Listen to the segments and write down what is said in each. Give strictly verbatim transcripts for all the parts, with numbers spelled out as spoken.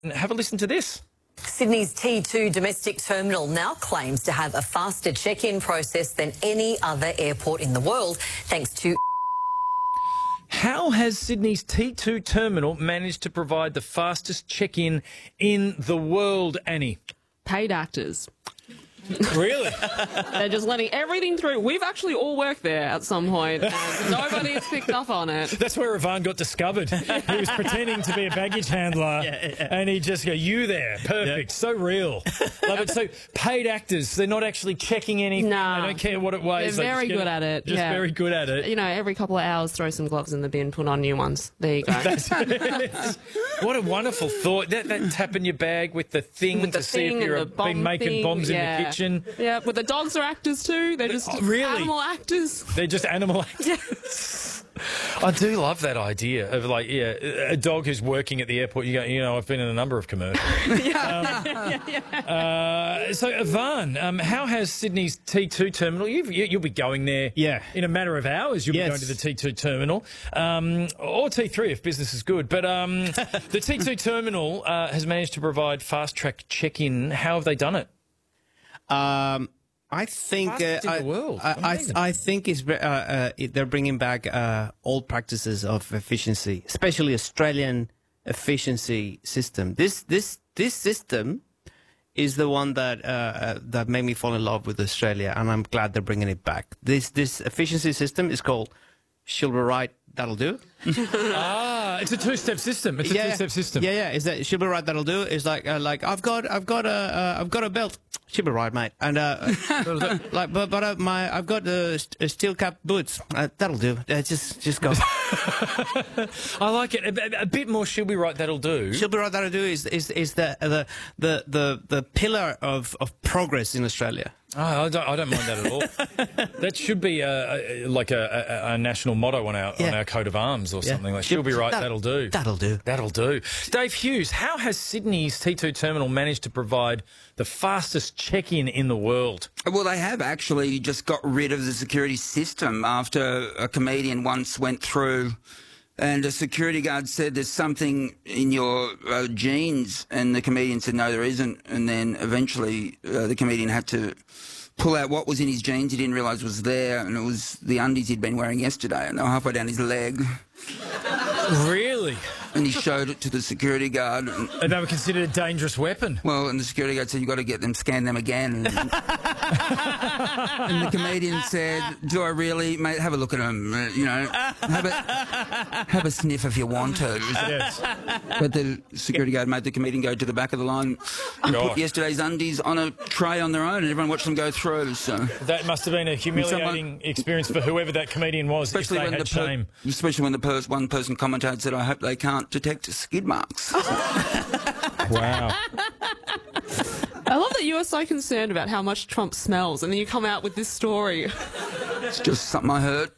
Have a listen to this. Sydney's T two domestic terminal now claims to have a faster check-in process than any other airport in the world, thanks to... How has Sydney's T two terminal managed to provide the fastest check-in in the world, Annie? Paid actors. Really? They're just letting everything through. We've actually all worked there at some point, and nobody has picked up on it. That's where Ivan got discovered. He was pretending to be a baggage handler, yeah, yeah. and he just go, you there, perfect, yeah. So real. Love it. So paid actors, they're not actually checking anything. No. They don't care what it weighs. They're very good at it. Just yeah. very good at it. You know, every couple of hours, throw some gloves in the bin, put on new ones. There you go. That's it. What a wonderful thought. That, that tap in your bag with the thing with the to see if you've been making thing. bombs yeah. in the kitchen. Yeah, but the dogs are actors too. They're just oh, really? animal actors. They're just animal actors. I do love that idea of, like, yeah, a dog who's working at the airport. You go, you know, I've been in a number of commercials. yeah. Um, yeah, yeah. Uh, so, Ivan, um, how has Sydney's T two terminal? You've, you, you'll be going there yeah. in a matter of hours. You'll yes. be going to the T two terminal, um, or T three if business is good. But um, the T two terminal uh, has managed to provide fast-track check-in. How have they done it? Um. I think uh, I, the world. I, I, I think it's, uh, uh, it, they're bringing back uh, old practices of efficiency, especially Australian efficiency system. This this this system is the one that uh, uh, that made me fall in love with Australia, and I'm glad they're bringing it back. This this efficiency system is called "She'll be right, that'll do." ah, it's a two-step system. It's a yeah, two-step system. Yeah, yeah. Is that "She'll be right, that'll do"? It's like uh, like I've got I've got a uh, I've got a belt. She'll be right, mate. And uh, like, but but uh, my I've got uh, st steel cap boots. Uh, that'll do. Uh, just just go. I like it. A, a bit more. She'll be right. That'll do. She'll be right. That'll do. Is is is the the the the, the pillar of, of progress in Australia. Oh, I don't, I don't mind that at all. That should be a, a, like a, a, a national motto on our yeah. on our coat of arms or something. Yeah. Like, she'll be right, that, that'll do. That'll do. That'll do. Dave Hughes, how has Sydney's T two terminal managed to provide the fastest check-in in the world? Well, they have actually just got rid of the security system after a comedian once went through and a security guard said there's something in your uh, jeans, and the comedian said no, there isn't, and then eventually uh, the comedian had to pull out what was in his jeans he didn't realise was there, and it was the undies he'd been wearing yesterday, and they were halfway down his leg. Really? And he showed it to the security guard. And, and they were considered a dangerous weapon. Well, and the security guard said, you've got to get them, scan them again. And, and the comedian said, do I really? Mate, have a look at them, uh, you know. Have a, have a sniff if you want to. Yes. But the security guard made the comedian go to the back of the line and God. put yesterday's undies on a tray on their own, and everyone watched them go through. So that must have been a humiliating someone, experience for whoever that comedian was, especially if they when had the per, shame. Especially when the pers one person commentated said, I hope they can't detect skid marks. Wow. I love that you are so concerned about how much Trump smells, and then you come out with this story. It's just something I heard.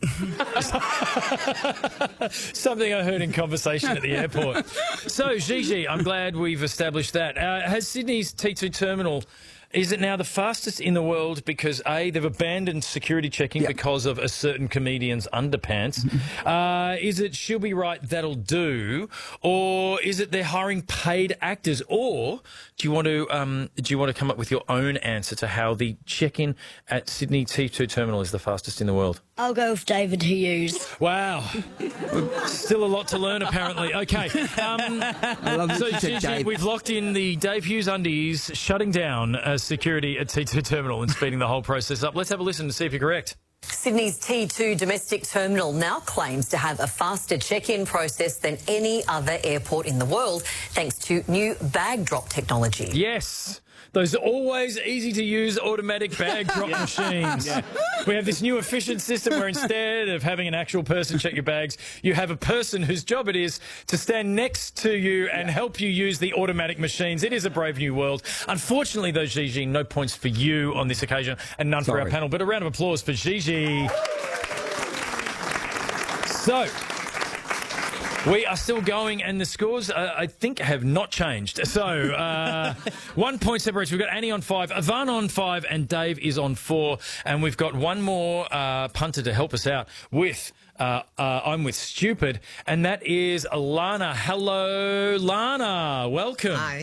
Something I heard in conversation at the airport. So, Gigi, I'm glad we've established that. Uh, has Sydney's T two terminal... Is it now the fastest in the world because, A, they've abandoned security checking yep. because of a certain comedian's underpants? uh, is it she'll be right, that'll do? Or is it they're hiring paid actors? Or do you want to um, do you want to come up with your own answer to how the check-in at Sydney T two terminal is the fastest in the world? I'll go with David Hughes. Wow. Still a lot to learn, apparently. Okay. Um, I love so, Gigi, we've locked in the Dave Hughes undies shutting down uh, security at T two terminal and speeding the whole process up. Let's have a listen to see if you're correct. Sydney's T two domestic terminal now claims to have a faster check-in process than any other airport in the world, thanks to new bag drop technology. Yes. Those always easy-to-use automatic bag drop yeah. machines. Yeah. We have this new efficient system where instead of having an actual person check your bags, you have a person whose job it is to stand next to you and yeah. help you use the automatic machines. It is a brave new world. Unfortunately, though, Gigi, no points for you on this occasion and none Sorry. for our panel. But a round of applause for Gigi. So... We are still going, and the scores, uh, I think, have not changed. So, uh, one point separates. We've got Annie on five, Ivan on five, and Dave is on four. And we've got one more uh, punter to help us out with uh, uh, I'm with Stupid, and that is Lana. Hello, Lana. Welcome. Hi.